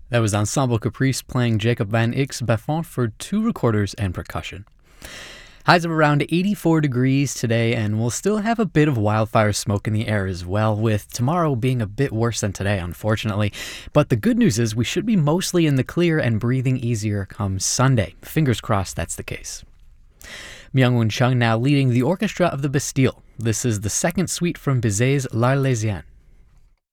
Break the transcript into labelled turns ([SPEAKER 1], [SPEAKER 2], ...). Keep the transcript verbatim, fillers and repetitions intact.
[SPEAKER 1] That was Ensemble Caprice playing Jacob van Eyck's Bafont for two recorders and percussion. Highs of around eighty-four degrees today, and we'll still have a bit of wildfire smoke in the air as well, with tomorrow being a bit worse than today, unfortunately. But the good news is we should be mostly in the clear and breathing easier come Sunday. Fingers crossed that's the case. Myung-Whun Chung now leading the orchestra of the Bastille. This is the second suite from Bizet's L'Arlésienne.